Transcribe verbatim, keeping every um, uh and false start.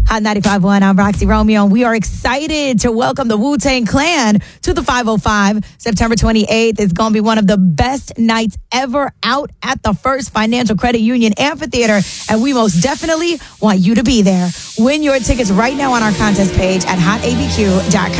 Hot ninety-five point one, I'm Roxy Romeo, and we are excited to welcome the Wu-Tang Clan to the five oh five. September twenty-eighth is going to be one of the best nights ever out at the First Financial Credit Union Amphitheater, and we most definitely want you to be there. Win your tickets right now on our contest page at hot a b q dot com.